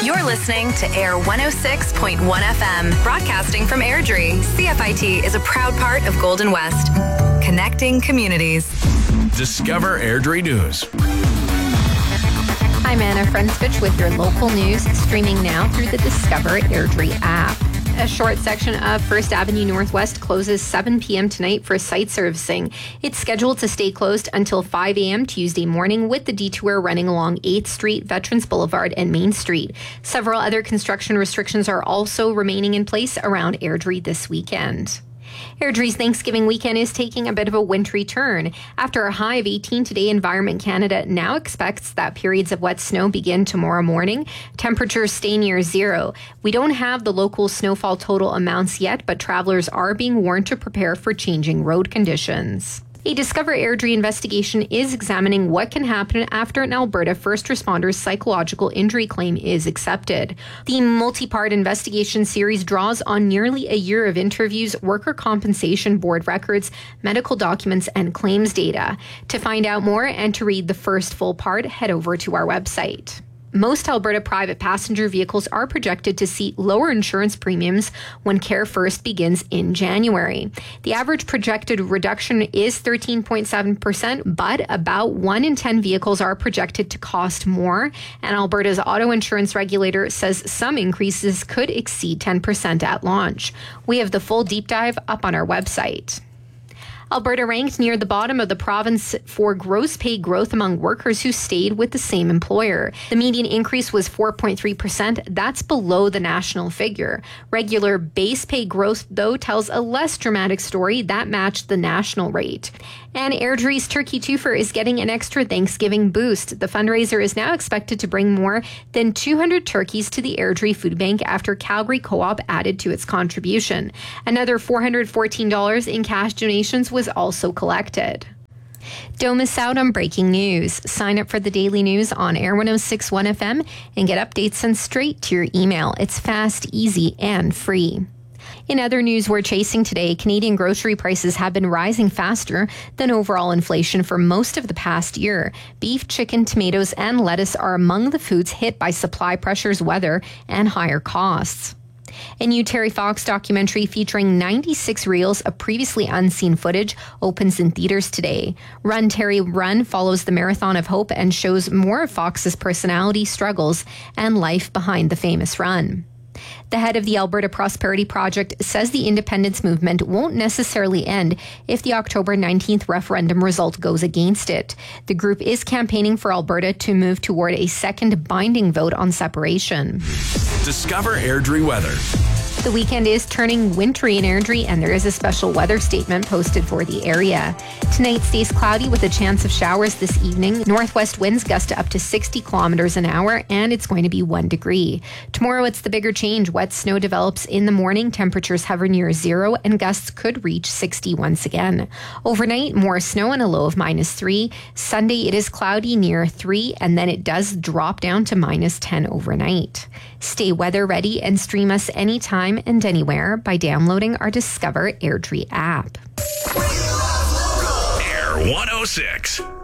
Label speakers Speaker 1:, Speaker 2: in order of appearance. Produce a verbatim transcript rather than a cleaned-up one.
Speaker 1: You're listening to Air one oh six point one F M, broadcasting from Airdrie. C F I T is a proud part of Golden West, connecting communities.
Speaker 2: Discover Airdrie News.
Speaker 3: I'm Anna Frensvich with your local news, streaming now through the Discover Airdrie app. A short section of First Avenue Northwest closes seven p.m. tonight for site servicing. It's scheduled to stay closed until five a.m. Tuesday morning, with the detour running along eighth Street, Veterans Boulevard, and Main Street. Several other construction restrictions are also remaining in place around Airdrie this weekend. Airdrie's Thanksgiving weekend is taking a bit of a wintry turn. After a high of eighteen today, Environment Canada now expects that periods of wet snow begin tomorrow morning. Temperatures stay near zero. We don't have the local snowfall total amounts yet, but travelers are being warned to prepare for changing road conditions. A Discover Airdrie investigation is examining what can happen after an Alberta first responder's psychological injury claim is accepted. The multi-part investigation series draws on nearly a year of interviews, worker compensation board records, medical documents, and claims data. To find out more and to read the first full part, head over to our website. Most Alberta private passenger vehicles are projected to see lower insurance premiums when Care First begins in January. The average projected reduction is thirteen point seven percent, but about one in ten vehicles are projected to cost more, and Alberta's auto insurance regulator says some increases could exceed ten percent at launch. We have the full deep dive up on our website. Alberta ranked near the bottom of the province for gross pay growth among workers who stayed with the same employer. The median increase was four point three percent. That's below the national figure. Regular base pay growth, though, tells a less dramatic story that matched the national rate. And Airdrie's Turkey Twofer is getting an extra Thanksgiving boost. The fundraiser is now expected to bring more than two hundred turkeys to the Airdrie Food Bank after Calgary Co-op added to its contribution. Another four hundred fourteen dollars in cash donations was also collected. Don't miss out on breaking news. Sign up for the daily news on Air one oh six point one F M and get updates sent straight to your email. It's fast, easy, and free. In other news we're chasing today, Canadian grocery prices have been rising faster than overall inflation for most of the past year. Beef, chicken, tomatoes, and lettuce are among the foods hit by supply pressures, weather, and higher costs. A new Terry Fox documentary featuring ninety-six reels of previously unseen footage opens in theaters today. Run, Terry, Run follows the Marathon of Hope and shows more of Fox's personality, struggles, and life behind the famous run. The head of the Alberta Prosperity Project says the independence movement won't necessarily end if the October nineteenth referendum result goes against it. The group is campaigning for Alberta to move toward a second binding vote on separation.
Speaker 2: Discover Airdrie weather.
Speaker 3: The weekend is turning wintry in Airdrie, and there is a special weather statement posted for the area. Tonight stays cloudy with a chance of showers this evening. Northwest winds gust to up to sixty kilometers an hour, and it's going to be one degree. Tomorrow, it's the bigger change. Wet snow develops in the morning. Temperatures hover near zero, and gusts could reach sixty once again. Overnight, more snow and a low of minus three. Sunday, it is cloudy near three, and then it does drop down to minus ten overnight. Stay weather ready and stream us anytime and anywhere by downloading our Discover Airdrie app.
Speaker 2: Air one oh six.